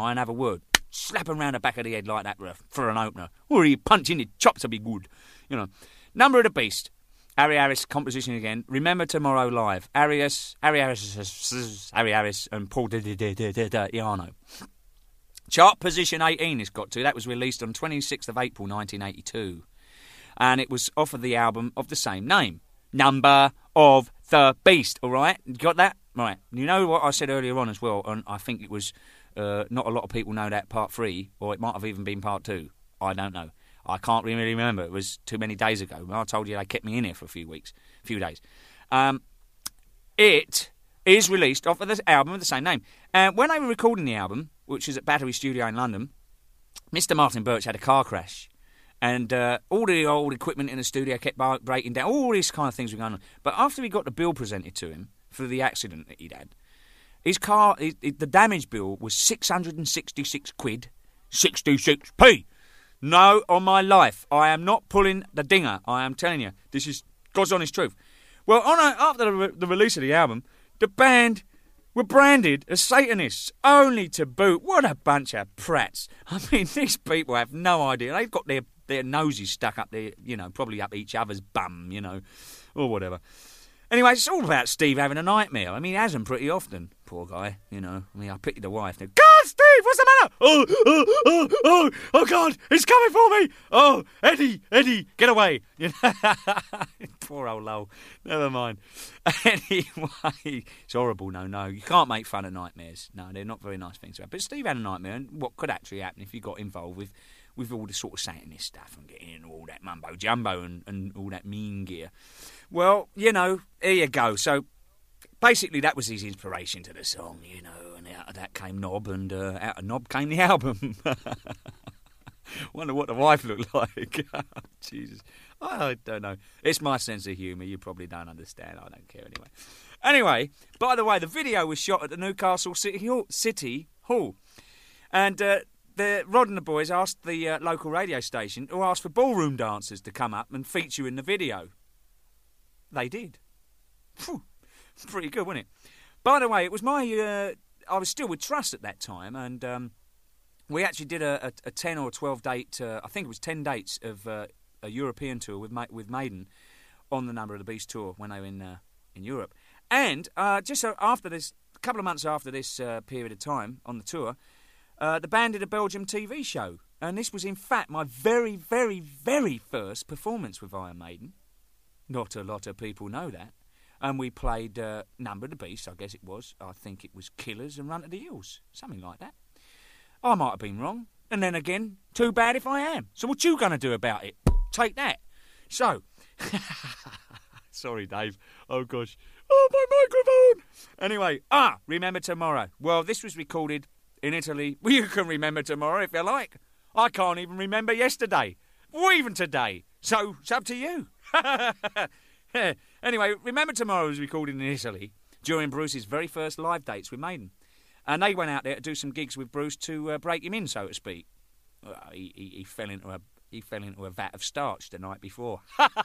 eye and have a word. Slap him round the back of the head like that for an opener. Or he punch in the chops to be good. You know. Number of the Beast. Harry Harris composition again. Remember Tomorrow live. Harry Harris and Paul Iano. Chart position 18 it's got to. That was released on 26th of April 1982. And it was off of the album of the same name. Number of the Beast. All right? You got that? Right. You know what I said earlier on as well, and I think it was not a lot of people know that part 3, or it might have even been part 2. I don't know. I can't really remember. It was too many days ago. I told you they kept me in here for a few days. It is released off of the album of the same name. When they were recording the album, which is at Battery Studio in London, Mr. Martin Birch had a car crash. And all the old equipment in the studio kept breaking down. All these kind of things were going on. But after he got the bill presented to him for the accident that he'd had, his car, the damage bill was 666 quid, 66p. No, on my life, I am not pulling the dinger. I am telling you, this is God's honest truth. Well, after the release of the album, the band were branded as Satanists, only to boot. What a bunch of prats. I mean, these people have no idea. They've got their noses stuck up there, probably up each other's bum, or whatever. Anyway, it's all about Steve having a nightmare. I mean, he has them pretty often, poor guy, I pity the wife. God, Steve, what's the matter? Oh, God, he's coming for me. Oh, Eddie, get away. Poor old Lowell. Never mind. Anyway, it's horrible. No, you can't make fun of nightmares. No, they're not very nice things to have. But Steve had a nightmare, and what could actually happen if you got involved with all the sort of Satanist stuff and getting into all that mumbo-jumbo and all that mean gear. Well, here you go. So, basically, that was his inspiration to the song, and out of that came Knob, and out of Knob came the album. Wonder what the wife looked like. Jesus. I don't know. It's my sense of humour. You probably don't understand. I don't care anyway. By the way, the video was shot at the Newcastle City Hall. And Rod and the boys asked the local radio station to ask for ballroom dancers to come up and feature in the video. They did. Phew, pretty good, wasn't it? By the way, it was I was still with Trust at that time, and we actually did a 10 or 12 date, I think it was 10 dates of a European tour with Maiden on the Number of the Beast tour when they were in Europe. And just after this, a couple of months after this period of time on the tour, the band did a Belgium TV show. And this was, in fact, my very, very, very first performance with Iron Maiden. Not a lot of people know that. And we played Number of the Beast, I guess it was. I think it was Killers and Run to the Hills. Something like that. I might have been wrong. And then again, too bad if I am. So what you going to do about it? Take that. So, sorry, Dave. Oh, gosh. Oh, my microphone. Anyway, Remember Tomorrow. Well, this was recorded in Italy. Well, you can remember tomorrow if you like. I can't even remember yesterday. Or even today. So, it's up to you. Anyway, Remember Tomorrow was recorded in Italy during Bruce's very first live dates with Maiden. And they went out there to do some gigs with Bruce to break him in, so to speak. Well, he fell into a vat of starch the night before.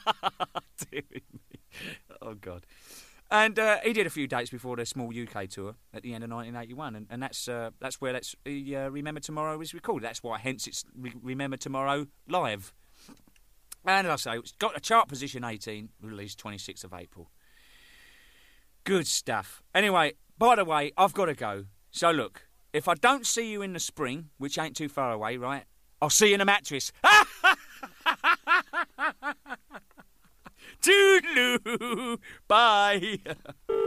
Oh, God. And he did a few dates before the small UK tour at the end of 1981, and that's where Remember Tomorrow was recorded. That's why, hence, it's Remember Tomorrow live. And as I say, it's got a chart position 18, released 26th of April. Good stuff. Anyway, by the way, I've got to go. So look, if I don't see you in the spring, which ain't too far away, right, I'll see you in a mattress. Toodaloo. Bye.